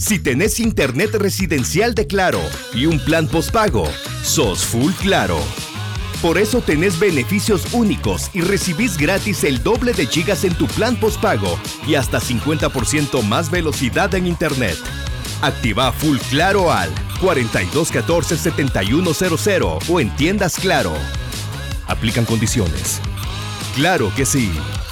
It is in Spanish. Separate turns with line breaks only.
Si tenés internet residencial de Claro y un plan postpago, sos full Claro. Por eso tenés beneficios únicos y recibís gratis el doble de gigas en tu plan postpago y hasta 50% más velocidad en internet. Activa Full Claro al 4214-7100 o en tiendas Claro. Aplican condiciones. ¡Claro que sí!